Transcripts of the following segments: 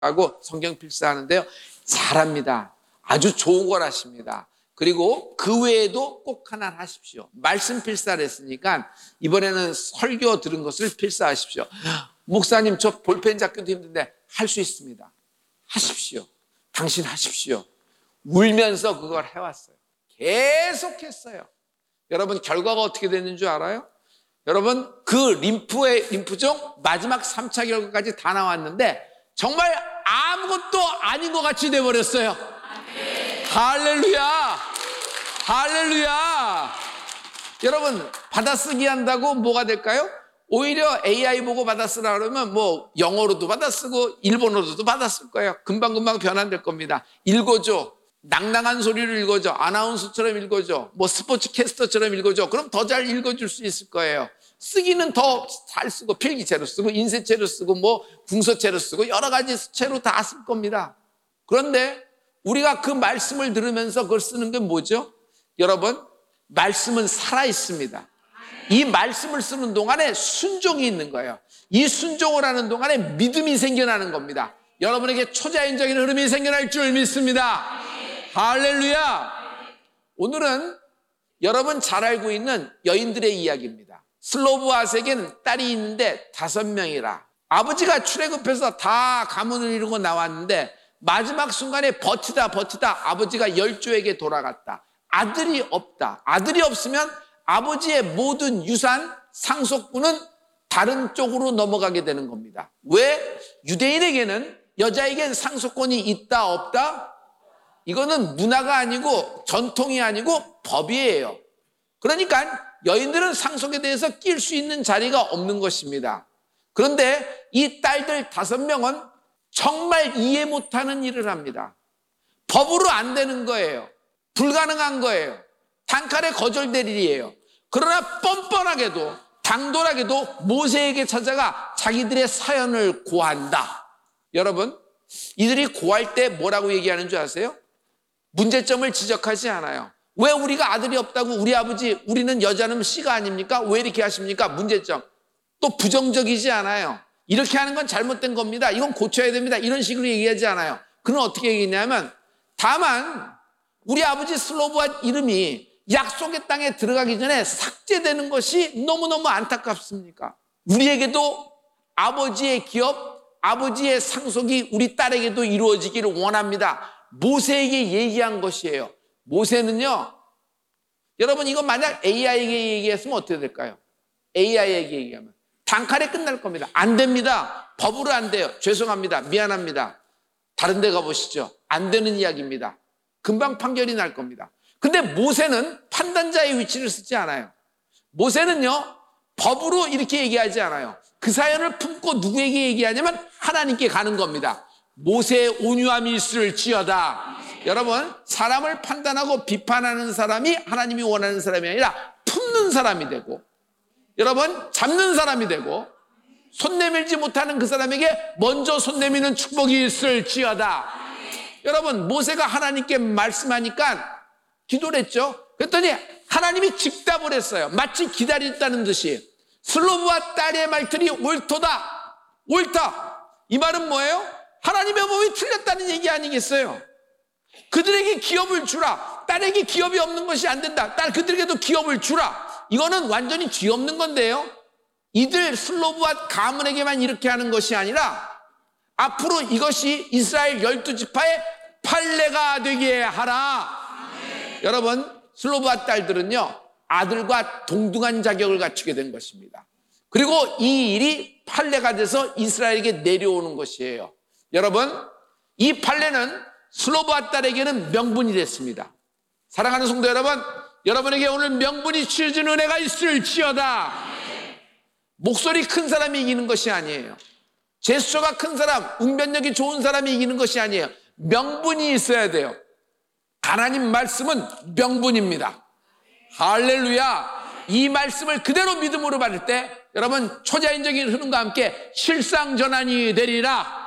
하고 성경 필사하는데요. 잘합니다. 아주 좋은 걸 하십니다. 그리고 그 외에도 꼭 하나 하십시오. 말씀 필사를 했으니까 이번에는 설교 들은 것을 필사하십시오. 목사님, 저 볼펜 잡기도 힘든데 할 수 있습니다. 하십시오. 당신 하십시오. 울면서 그걸 해왔어요. 계속했어요. 여러분, 결과가 어떻게 됐는 줄 알아요? 여러분, 그 림프종 마지막 3차 결과까지 다 나왔는데 정말 아무것도 아닌 것 같이 돼버렸어요. 할렐루야! 할렐루야! 여러분, 받아쓰기 한다고 뭐가 될까요? 오히려 AI 보고 받아쓰라 그러면 뭐 영어로도 받아쓰고 일본어로도 받아쓸 거예요. 금방금방 변환될 겁니다. 읽어줘. 낭낭한 소리를 읽어줘. 아나운서처럼 읽어줘. 뭐 스포츠 캐스터처럼 읽어줘. 그럼 더 잘 읽어줄 수 있을 거예요. 쓰기는 더 잘 쓰고 필기체로 쓰고 인쇄체로 쓰고 뭐 궁서체로 쓰고 여러 가지 수체로 다 쓸 겁니다. 그런데 우리가 그 말씀을 들으면서 그걸 쓰는 게 뭐죠? 여러분, 말씀은 살아있습니다. 이 말씀을 쓰는 동안에 순종이 있는 거예요. 이 순종을 하는 동안에 믿음이 생겨나는 겁니다. 여러분에게 초자연적인 흐름이 생겨날 줄 믿습니다. 할렐루야! 오늘은 여러분 잘 알고 있는 여인들의 이야기입니다. 슬로브아스에게는 딸이 있는데 5명이라. 아버지가 출애굽해서 다 가문을 이루고 나왔는데 마지막 순간에 버티다 아버지가 열조에게 돌아갔다. 아들이 없다. 아들이 없으면 아버지의 모든 유산, 상속분은 다른 쪽으로 넘어가게 되는 겁니다. 왜? 유대인에게는 여자에겐 상속권이 있다 없다? 이거는 문화가 아니고 전통이 아니고 법이에요. 그러니까 여인들은 상속에 대해서 낄 수 있는 자리가 없는 것입니다. 그런데 이 딸들 5명은 정말 이해 못하는 일을 합니다. 법으로 안 되는 거예요. 불가능한 거예요. 단칼에 거절될 일이에요. 그러나 뻔뻔하게도 당돌하게도 모세에게 찾아가 자기들의 사연을 고한다. 여러분, 이들이 고할 때 뭐라고 얘기하는 줄 아세요? 문제점을 지적하지 않아요. 왜 우리가 아들이 없다고 우리 아버지, 우리는 여자는 씨가 아닙니까? 왜 이렇게 하십니까? 문제점. 또 부정적이지 않아요. 이렇게 하는 건 잘못된 겁니다. 이건 고쳐야 됩니다. 이런 식으로 얘기하지 않아요. 그는 어떻게 얘기했냐면, 다만 우리 아버지 슬로브아 이름이 약속의 땅에 들어가기 전에 삭제되는 것이 너무너무 안타깝습니까? 우리에게도 아버지의 기업, 아버지의 상속이 우리 딸에게도 이루어지기를 원합니다. 모세에게 얘기한 것이에요. 모세는요, 여러분, 이거 만약 AI에게 얘기했으면 어떻게 될까요? AI에게 얘기하면 단칼에 끝날 겁니다. 안 됩니다. 법으로 안 돼요. 죄송합니다. 미안합니다. 다른 데 가보시죠. 안 되는 이야기입니다. 금방 판결이 날 겁니다. 근데 모세는 판단자의 위치를 쓰지 않아요. 모세는요, 법으로 이렇게 얘기하지 않아요. 그 사연을 품고 누구에게 얘기하냐면 하나님께 가는 겁니다. 모세의 온유함이 있을지어다. 여러분, 사람을 판단하고 비판하는 사람이 하나님이 원하는 사람이 아니라 품는 사람이 되고, 여러분, 잡는 사람이 되고, 손 내밀지 못하는 그 사람에게 먼저 손 내미는 축복이 있을지어다. 여러분, 모세가 하나님께 말씀하니까 기도를 했죠. 그랬더니 하나님이 즉답을 했어요. 마치 기다렸다는 듯이. 슬로브와 딸의 말들이 옳도다. 옳다. 이 말은 뭐예요? 하나님의 법이 틀렸다는 얘기 아니겠어요? 그들에게 기업을 주라. 딸에게 기업이 없는 것이 안 된다. 딸 그들에게도 기업을 주라. 이거는 완전히 뒤엎는 건데요. 이들 슬로브와 가문에게만 이렇게 하는 것이 아니라 앞으로 이것이 이스라엘 12지파의 판례가 되게 하라. 여러분, 슬로브아 딸들은요, 아들과 동등한 자격을 갖추게 된 것입니다. 그리고 이 일이 판례가 돼서 이스라엘에게 내려오는 것이에요. 여러분, 이 판례는 슬로브아 딸에게는 명분이 됐습니다. 사랑하는 성도 여러분, 여러분에게 오늘 명분이 취해진 은혜가 있을지어다. 목소리 큰 사람이 이기는 것이 아니에요. 제스처가 큰 사람, 웅변력이 좋은 사람이 이기는 것이 아니에요. 명분이 있어야 돼요. 하나님 말씀은 명분입니다. 할렐루야. 이 말씀을 그대로 믿음으로 받을 때 여러분, 초자연적인 흐름과 함께 실상전환이 되리라.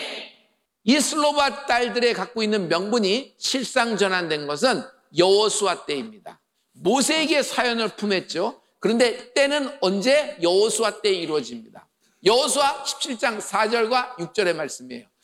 이 슬로브아 딸들의 갖고 있는 명분이 실상전환된 것은 여호수아 때입니다. 모세에게 사연을 품했죠. 그런데 때는 언제? 여호수아 때 이루어집니다. 여호수아 17장 4절과 6절의 말씀이에요.